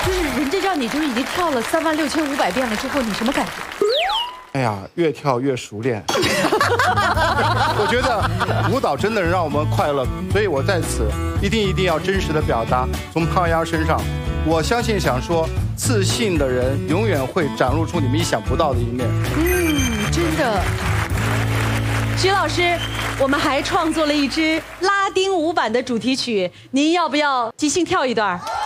就是人家让你就是已经跳了36500遍了之后，你什么感觉？ 哎呀，越跳越熟练。我觉得舞蹈真的让我们快乐，所以我在此一定要真实的表达。从胖丫身上，我相信想说，自信的人永远会展露出你们意想不到的一面。 真的。徐老师，我们还创作了一支拉丁舞版的主题曲，您要不要即兴跳一段？